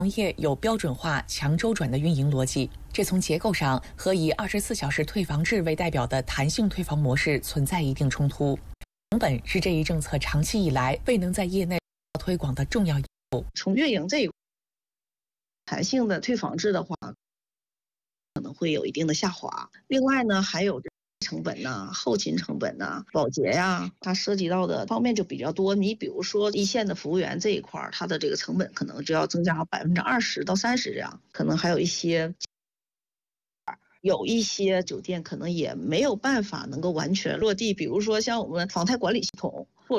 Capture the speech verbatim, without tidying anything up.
行业有标准化、强周转的运营逻辑，这从结构上和以二十四小时退房制为代表的弹性退房模式存在一定冲突。成本是这一政策长期以来未能在业内推广的重要因素。 从运营这一弹性的退房制的话，可能会有一定的下滑。另外呢，还有成本呐、后勤成本呐、保洁呀，它涉及到的方面就比较多。你比如说一线的服务员这一块，它的这个成本可能就要增加百分之二十到三十这样，可能还有一些。有一些酒店可能也没有办法能够完全落地，比如说像我们房贷管理系统，